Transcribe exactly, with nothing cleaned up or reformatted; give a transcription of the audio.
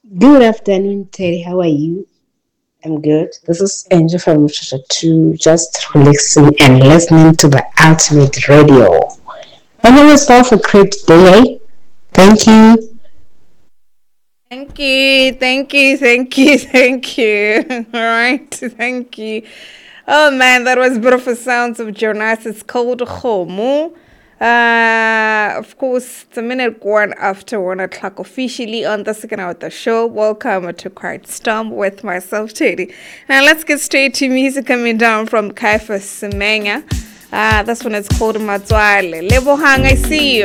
Good afternoon, Terry. How are you? I'm good. This is Angel from Church two, just relaxing and listening to the Ultimate Radio. And it was all for great day. Thank you. Thank you, thank you, thank you, thank you. All right, thank you. Oh man, that was beautiful sounds of Jonas. It's called Homo. Uh, of course, it's a minute gone after one o'clock officially on the second hour of the show. Welcome to Quiet Storm with myself, Teddy. Now let's get straight to music coming down from Kaifa Semenya. Uh, this one is called Matswale. Lebohang, I see you.